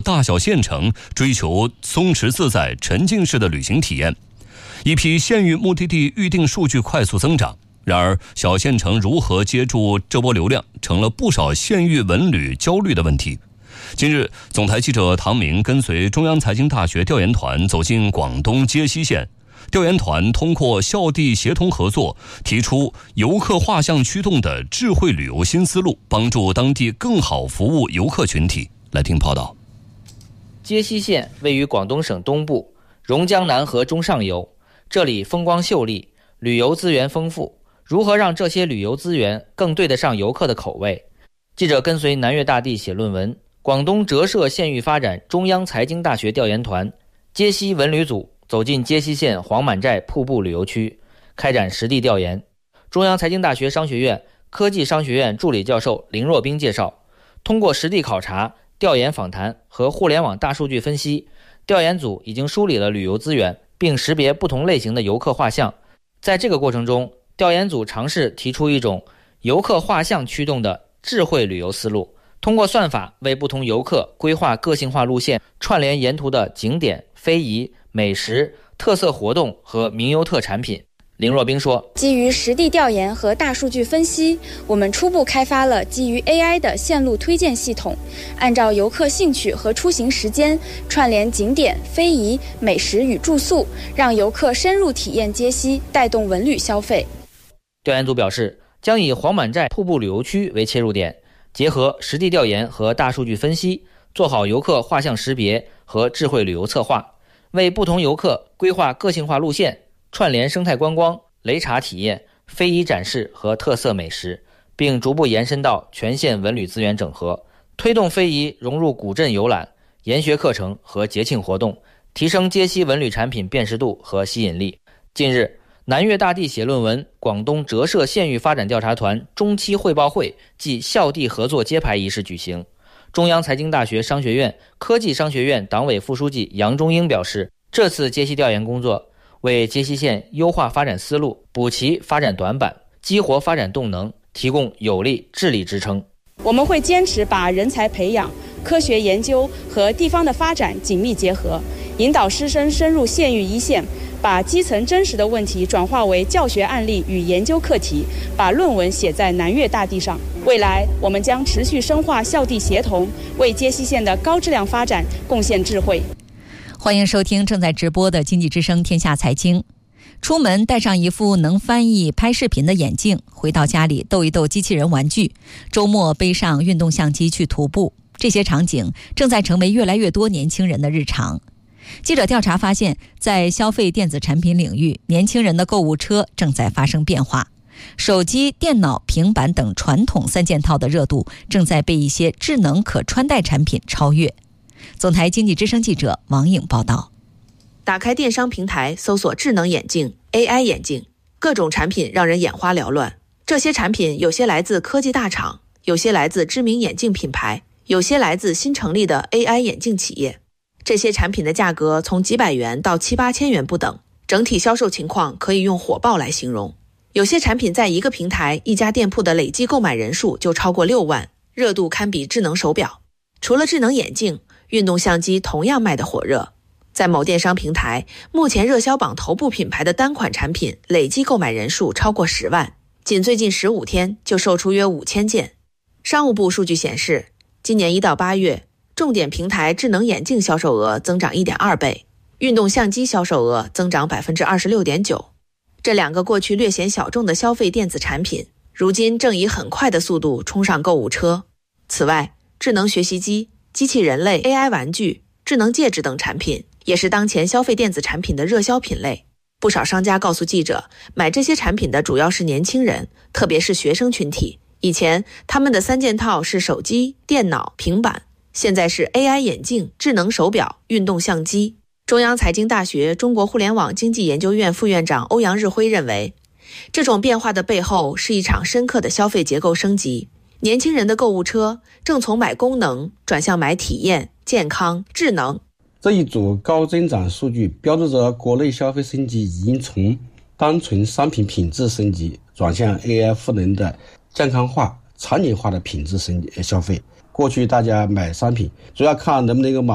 大小县城，追求松弛自在、沉浸式的旅行体验。一批县域目的地预订数据快速增长，然而小县城如何接住这波流量，成了不少县域文旅焦虑的问题。近日，总台记者唐明跟随中央财经大学调研团走进广东揭西县。调研团通过校地协同合作，提出游客画像驱动的智慧旅游新思路，帮助当地更好服务游客群体。来听报道。 揭西县位于广东省东部，榕江南河中上游，这里风光秀丽，旅游资源丰富。如何让这些旅游资源更对得上游客的口味？记者跟随南粤大地写论文，广东折射县域发展中央财经大学调研团揭西文旅组走进揭西县黄满寨瀑布旅游区，开展实地调研。中央财经大学商学院科技商学院助理教授林若冰介绍，通过实地考察、调研访谈和互联网大数据分析，调研组已经梳理了旅游资源，并识别不同类型的游客画像。在这个过程中，调研组尝试提出一种游客画像驱动的智慧旅游思路，通过算法为不同游客规划个性化路线，串联沿途的景点、非遗、美食、特色活动和名优特产品。林若冰说， 基于实地调研和大数据分析，我们初步开发了基于 AI 的线路推荐系统，按照游客兴趣和出行时间，串联景点、非遗、美食与住宿，让游客深入体验揭西，带动文旅消费。 调研组表示，将以黄满寨瀑布旅游区为切入点，结合实地调研和大数据分析，做好游客画像识别和智慧旅游策划，为不同游客规划个性化路线，串联生态观光、擂茶体验、非遗展示和特色美食，并逐步延伸到全县文旅资源整合，推动非遗融入古镇游览、研学课程和节庆活动，提升揭西文旅产品辨识度和吸引力。近日，南粤大地写论文广东折射县域发展调查团中期汇报会暨校地合作揭牌仪式举行。中央财经大学商学院科技商学院党委副书记杨中英表示，这次揭西调研工作为揭西县优化发展思路、补齐发展短板、激活发展动能提供有力治理支撑。 我们会坚持把人才培养、科学研究和地方的发展紧密结合，引导师生深入县域一线，把基层真实的问题转化为教学案例与研究课题，把论文写在南粤大地上。未来我们将持续深化校地协同，为揭西县的高质量发展贡献智慧。 欢迎收听正在直播的经济之声天下财经。出门带上一副能翻译拍视频的眼镜，回到家里逗一逗机器人玩具，周末背上运动相机去徒步，这些场景正在成为越来越多年轻人的日常。记者调查发现，在消费电子产品领域，年轻人的购物车正在发生变化。手机、电脑、平板等传统三件套的热度正在被一些智能可穿戴产品超越。总台经济之声记者王颖报道。 打开电商平台，搜索智能眼镜、AI 眼镜，各种产品让人眼花缭乱。这些产品有些来自科技大厂，有些来自知名眼镜品牌，有些来自新成立的 AI 眼镜企业。这些产品的价格从几百元到7、8千元不等，整体销售情况可以用火爆来形容。有些产品在一个平台、一家店铺的累计购买人数就超过6万，热度堪比智能手表。除了智能眼镜，运动相机同样卖得火热。在某电商平台，目前热销榜头部品牌的单款产品累计购买人数超过10万，仅最近15天就售出约5000件。商务部数据显示，今年1到8月，重点平台智能眼镜销售额增长 1.2 倍，运动相机销售额增长 26.9%。这两个过去略显小众的消费电子产品，如今正以很快的速度冲上购物车。此外，智能学习机、机器人类、AI 玩具、智能戒指等产品也是当前消费电子产品的热销品类。不少商家告诉记者，买这些产品的主要是年轻人，特别是学生群体。以前他们的3件套是手机、电脑、平板，现在是 AI 眼镜、智能手表、运动相机。中央财经大学中国互联网经济研究院副院长欧阳日辉认为，这种变化的背后是一场深刻的消费结构升级。年轻人的购物车正从买功能转向买体验、健康、智能。 这一组高增长数据标志着国内消费升级已经从单纯商品品质升级转向 AI 赋能的健康化、场景化的品质消费。过去大家买商品主要看能不能够